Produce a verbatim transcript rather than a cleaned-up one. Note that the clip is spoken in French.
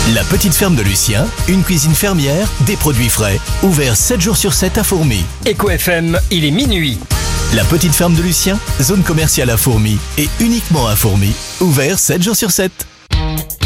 La petite ferme de Lucien, une cuisine fermière, des produits frais. Ouvert sept jours sur sept à Fourmi. Eco F M, il est minuit. La petite ferme de Lucien, zone commerciale à Fourmi et uniquement à Fourmi. Ouvert sept jours sur sept.